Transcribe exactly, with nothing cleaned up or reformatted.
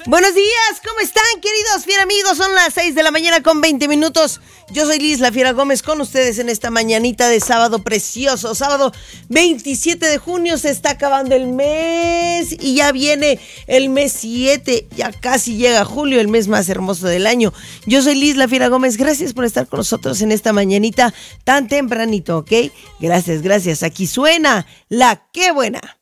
Buenos días, ¿cómo están, queridos fiera amigos? Son las seis de la mañana con veinte minutos. Yo soy Liz La Fiera Gómez con ustedes en esta mañanita de sábado precioso. Sábado veintisiete de junio, se está acabando el mes y ya viene el mes siete. Ya casi llega julio, el mes más hermoso del año. Yo soy Liz La Fiera Gómez. Gracias por estar con nosotros en esta mañanita tan tempranito, ¿ok? Gracias, gracias. Aquí suena la Qué Buena.